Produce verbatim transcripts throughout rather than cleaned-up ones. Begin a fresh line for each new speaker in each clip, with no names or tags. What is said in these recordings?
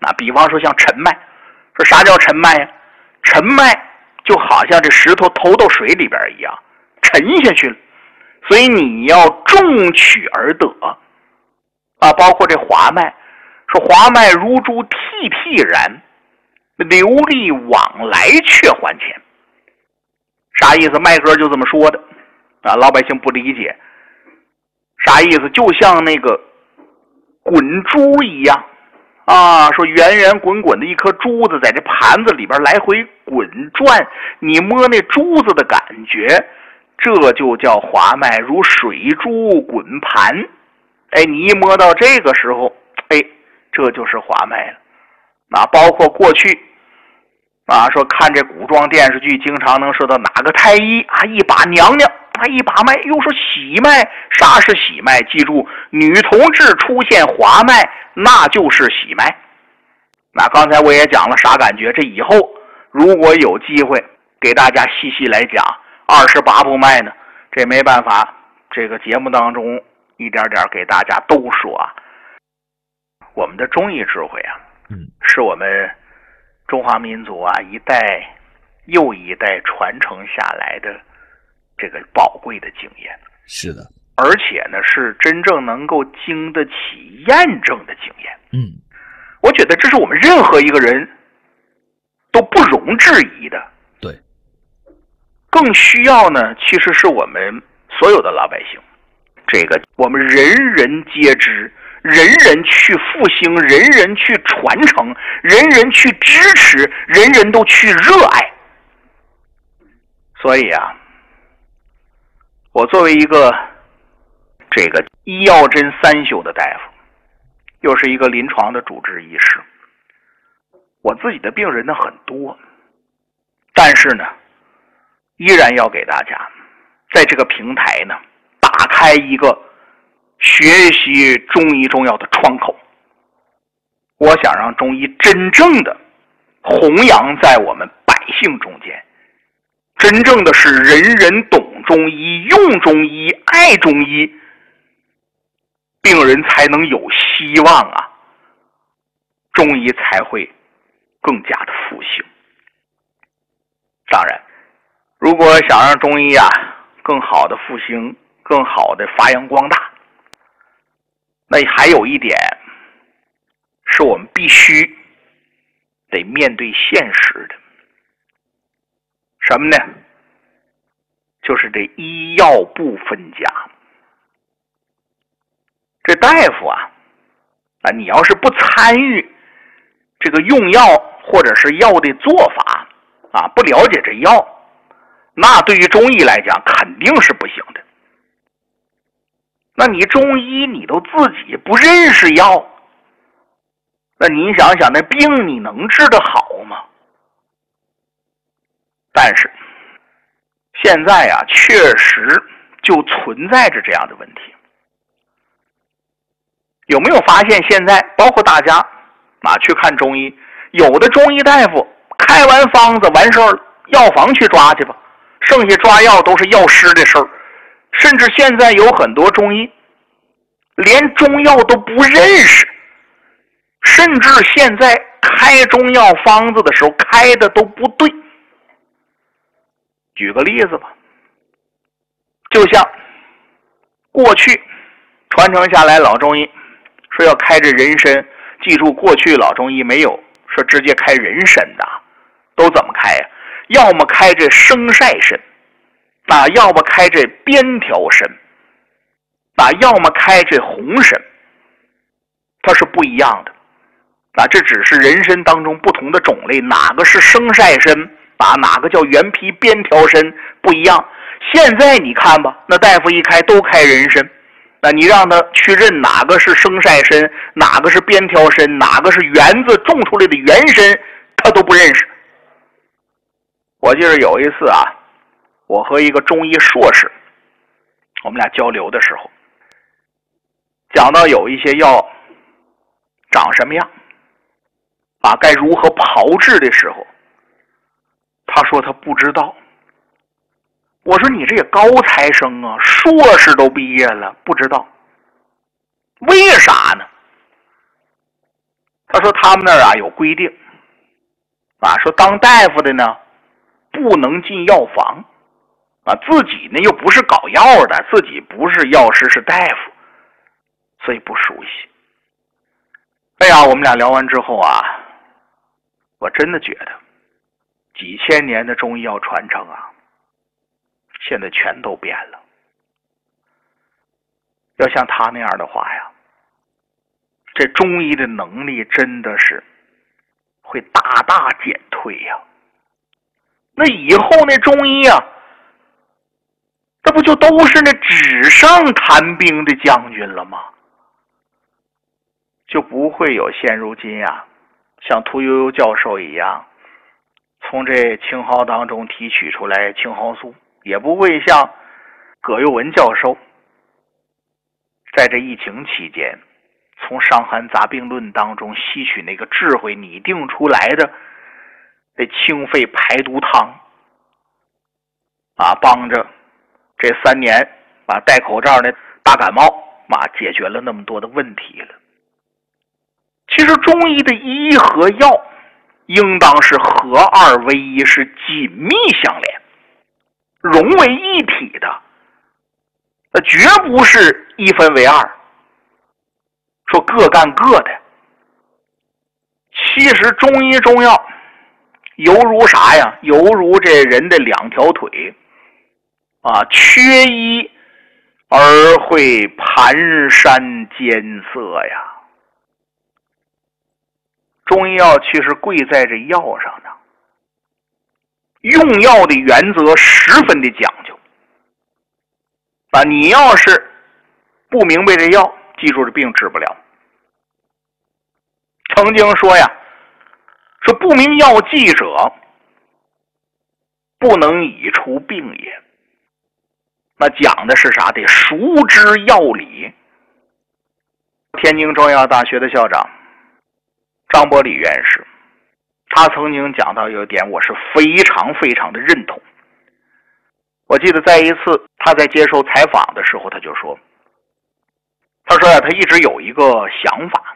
那比方说像沉脉，说啥叫沉脉呀？沉脉就好像这石头投到水里边一样，沉下去了，所以你要重取而得啊。包括这滑脉，说滑脉如珠涕涕然，流利往来却还钱。啥意思？麦哥就这么说的啊，老百姓不理解。啥意思？就像那个滚珠一样啊，说圆圆滚滚的一颗珠子在这盘子里边来回滚转，你摸那珠子的感觉，这就叫滑脉如水珠滚盘。哎，你一摸到这个时候，哎，这就是滑脉了。啊，包括过去啊，说看这古装电视剧，经常能说到哪个太医啊，一把娘娘，啊，一把脉，又说喜脉，啥是喜脉？记住，女同志出现滑脉，那就是喜脉。那刚才我也讲了，啥感觉？这以后如果有机会给大家细细来讲二十八部脉呢，这没办法，这个节目当中一点点给大家都说啊。我们的中医智慧啊，
嗯，
是我们中华民族啊一代又一代传承下来的这个宝贵的经验。
是的，
而且呢是真正能够经得起验证的经验。
嗯，
我觉得这是我们任何一个人都不容置疑的。
对，
更需要呢，其实是我们所有的老百姓，这个我们人人皆知，人人去复兴，人人去传承，人人去支持，人人都去热爱。所以啊，我作为一个这个医药针三修的大夫，又是一个临床的主治医师，我自己的病人呢很多，但是呢依然要给大家在这个平台呢打开一个学习中医中药的窗口。我想让中医真正的弘扬在我们百姓中间，真正的是人人懂中医，用中医，爱中医，病人才能有希望啊，中医才会更加的复兴。当然，如果想让中医啊更好的复兴，更好的发扬光大，那还有一点是我们必须得面对现实的，什么呢？就是这医药不分家。这大夫啊，啊，你要是不参与这个用药或者是药的做法啊，不了解这药，那对于中医来讲肯定是不行的。那你中医你都自己不认识药，那你想想，那病你能治得好吗？但是现在啊，确实就存在着这样的问题。有没有发现现在包括大家啊去看中医，有的中医大夫开完方子完事儿，药房去抓去吧，剩下抓药都是药师的事儿。甚至现在有很多中医连中药都不认识，甚至现在开中药方子的时候开的都不对。举个例子吧，就像过去传承下来老中医说要开这人参，记住过去老中医没有说直接开人参的，都怎么开呀？要么开这生晒参啊，要么开这边条参啊，要么开这红参，它是不一样的啊。这只是人参当中不同的种类，哪个是生晒参啊，哪个叫原皮边条参不一样。现在你看吧，那大夫一开都开人参，那你让他去认哪个是生晒参，哪个是边条参，哪个是园子种出来的原参，他都不认识。我记得有一次啊，我和一个中医硕士我们俩交流的时候，讲到有一些药长什么样啊，该如何炮制的时候，他说他不知道。我说你这也高材生啊，硕士都毕业了，不知道为啥呢？ 他说他们那儿啊有规定啊，说当大夫的呢不能进药房啊，自己呢又不是搞药的，自己不是药师是大夫，所以不熟悉。哎呀，我们俩聊完之后啊，我真的觉得几千年的中医药传承啊，现在全都变了。要像他那样的话呀，这中医的能力真的是会大大减退呀。那以后那中医啊，那不就都是那纸上谈兵的将军了吗？就不会有现如今啊，像屠呦呦教授一样，从这青蒿当中提取出来青蒿素，也不会像葛优文教授在这疫情期间从《伤寒杂病论》当中吸取那个智慧拟定出来的这清肺排毒汤啊，帮着这三年把戴口罩的大感冒啊解决了那么多的问题了。其实中医的医和药应当是合二为一，是紧密相连，融为一体的，那绝不是一分为二，说各干各的。其实中医中药犹如啥呀？犹如这人的两条腿啊，缺一而会蹒跚艰涩呀。中医药其实贵在这药上呢，用药的原则十分的讲究啊！你要是不明白这药，记住这病治不了。曾经说呀，说不明药剂者，不能以除病也。那讲的是啥？得熟知药理。天津中医药大学的校长张伯礼院士，他曾经讲到有一点，我是非常非常的认同。我记得在一次他在接受采访的时候，他就说，他说呀，他一直有一个想法，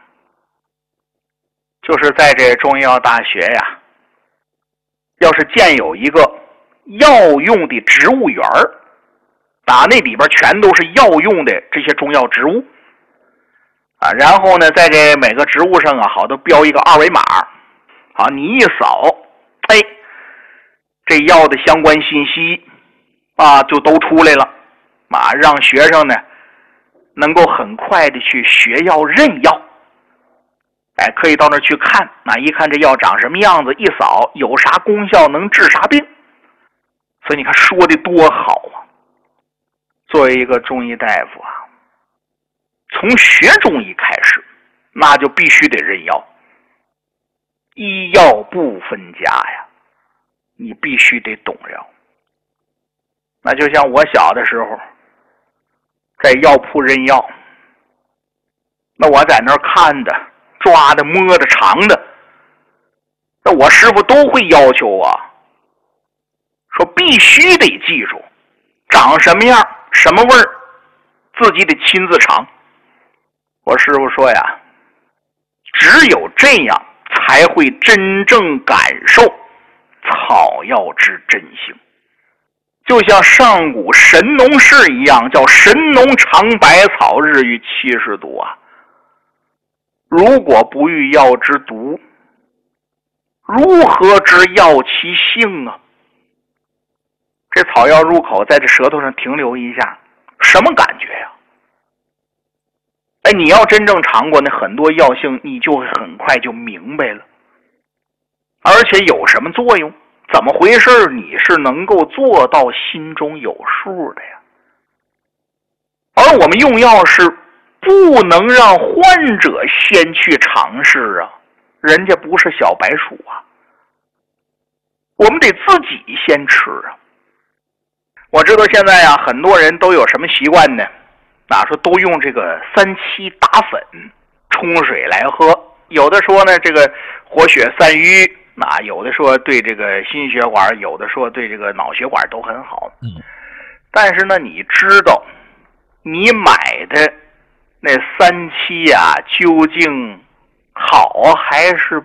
就是在这中医药大学呀，要是建有一个药用的植物园儿，啊，那里边全都是药用的这些中药植物啊，然后呢，在这每个植物上啊，好都标一个二维码，好，你一扫，哎，这药的相关信息啊，就都出来了啊，让学生呢能够很快的去学药认药，哎，可以到那儿去看，那一看这药长什么样子，一扫有啥功效，能治啥病，所以你看说的多好啊！作为一个中医大夫啊，从学中医开始，那就必须得认药，医药不分家呀，你必须得懂药。那就像我小的时候在药铺认药，那我在那儿看的抓的摸的尝的，那我师傅都会要求啊，说必须得记住长什么样什么味儿，自己得亲自尝。我师傅说呀，只有这样才会真正感受草药之真性，就像上古神农氏一样，叫神农尝百草，日遇七十毒啊。如果不遇药之毒，如何知药其性啊？这草药入口，在这舌头上停留一下，什么感觉呀？哎，你要真正尝过那很多药性，你就会很快就明白了。而且有什么作用，怎么回事，你是能够做到心中有数的呀。而我们用药是不能让患者先去尝试啊，人家不是小白鼠啊，我们得自己先吃啊。我知道现在啊，很多人都有什么习惯呢？啊，说都用这个三七打粉冲水来喝，有的说呢这个活血散瘀，啊，有的说对这个心血管，有的说对这个脑血管都很好。嗯，但是呢，你知道你买的那三七啊，究竟好还是